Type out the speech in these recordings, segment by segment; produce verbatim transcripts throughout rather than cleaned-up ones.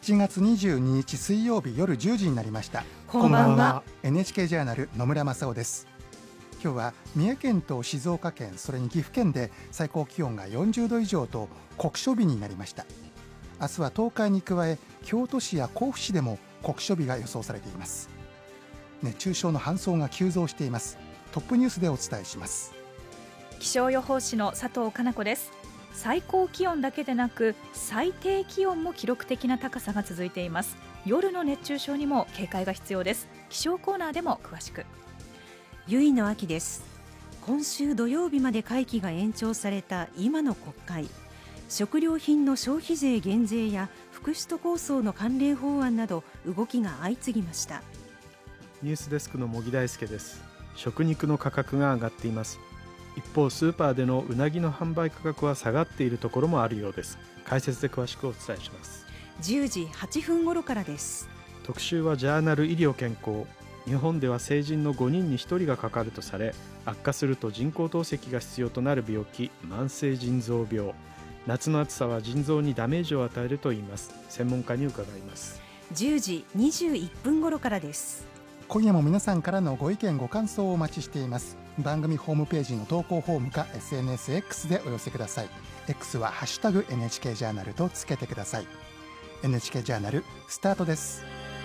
ちがつにじゅうににち水曜日夜じゅうじになりました。 こんばんは。 エヌエイチケー ジャーナル野村正夫です。今日は三重県と静岡県、それに岐阜県で最高気温がよんじゅうど以上と酷暑日になりました。明日は東海に加え京都市や甲府市でも酷暑日が予想されています。熱中症の搬送が急増しています。トップニュースでお伝えします。 気象予報士の佐藤かな子です。最高気温だけでなく最低気温も記録的な高さが続いています。夜の熱中症にも警戒が必要です。気象コーナーでも詳しく。 ゆいの秋です。今週土曜日まで会期が延長された今の国会、食料品の消費税減税や福祉都構想の関連法案など動きが相次ぎました。 ニュースデスクの茂木大輔です。食肉の価格が上がっています。一方、スーパーでのうなぎの販売価格は下がっているところもあるようです。解説で詳しくお伝えします。 じゅうじはっぷん頃からです。 特集はジャーナル医療健康。日本では成人のごにんにひとりがかかるとされ、悪化すると人工透析が必要となる病気、慢性腎臓病。夏の暑さは腎臓にダメージを与えるといいます。専門家に伺います。 じゅうじにじゅういっぷん頃からです。 今夜も皆さんからのご意見ご感想をお待ちしています。番組ホームページの投稿フォームか エスエヌエスエックス でお寄せください。 X はハッシュタグ エヌエイチケー ジャーナルとつけてください。 エヌエイチケー ジャーナルスタートです。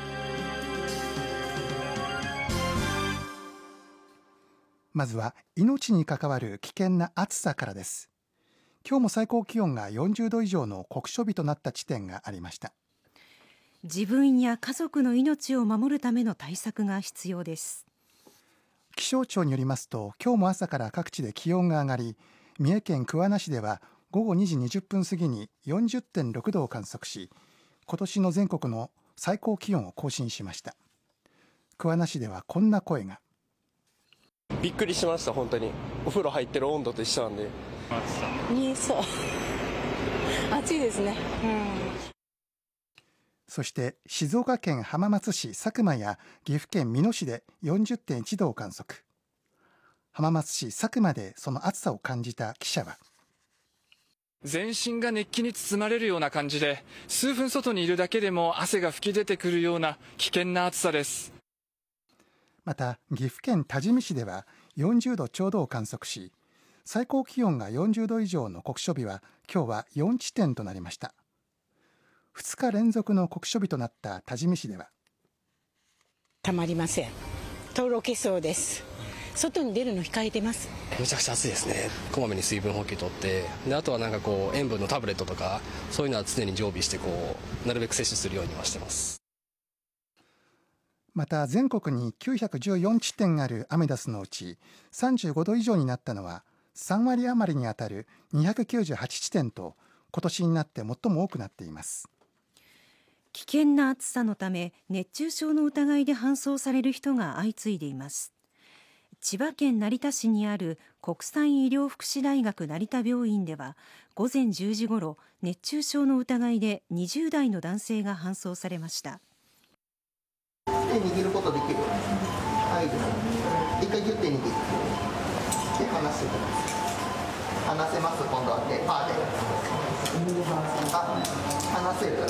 まずは命に関わる危険な暑さからです。今日も最高気温がよんじゅうど以上の酷暑日となった地点がありました。 自分や家族の命を守るための対策が必要です。 気象庁によりますと、今日も朝から各地で気温が上がり、三重県桑名市では午後にじにじゅっぷん過ぎに よんじゅってんろくどを観測し、今年の全国の最高気温を更新しました。桑名市ではこんな声が。 びっくりしました。本当にお風呂入ってる温度と一緒なんで。 見えそう暑いですね、うん。 そして静岡県浜松市佐久間や岐阜県美濃市で よんじゅってんいちどを観測。浜松市佐久間でその暑さを感じた記者は、 全身が熱気に包まれるような感じで、数分外にいるだけでも汗が噴き出てくるような危険な暑さです。 また岐阜県多治見市ではよんじゅうどちょうどを観測し、最高気温がよんじゅうど以上の酷暑日は今日はよんちてんとなりました。ふつか連続の酷暑日となった多治見市では、 たまりません。とろけそうです。外に出るの控えてます。 めちゃくちゃ暑いですね。こまめに水分補給とって、であとはなんかこう塩分のタブレットとかそういうのは常に常備して、こうなるべく摂取するようにはしてます。 また全国にきゅうひゃくじゅうよんちてんあるアメダスのうちさんじゅうごど以上になったのはさんわり余りにあたるにひゃくきゅうじゅうはちちてんと、今年になって最も多くなっています。 危険な暑さのため熱中症の疑いで搬送される人が相次いでいます。千葉県成田市にある国際医療福祉大学成田病院では午前じゅうじごろ、熱中症の疑いでにじゅうだいの男性が搬送されました。 手握ることできる。はい、一回ギュッて握ってで離してください。離せます。今度は手パーであ離せる。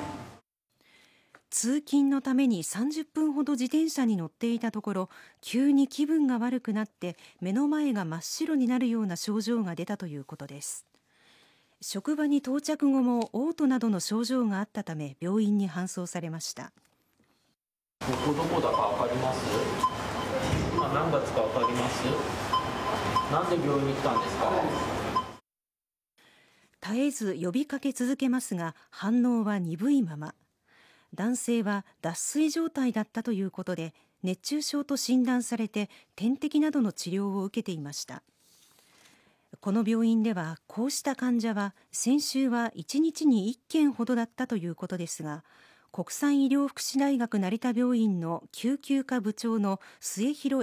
通勤のためにさんじゅっぷんほど自転車に乗っていたところ、急に気分が悪くなって目の前が真っ白になるような症状が出たということです。職場に到着後も嘔吐などの症状があったため病院に搬送されました。 ここどこだかわかります？今何月かわかります？なんで病院に来たんですか？ 絶えず呼びかけ続けますが反応は鈍いまま。男性は脱水状態だったということで、熱中症と診断されて点滴などの治療を受けていました。この病院ではこうした患者は先週はいちにちにいっけんほどだったということですが、国際医療福祉大学成田病院の救急科部長の末広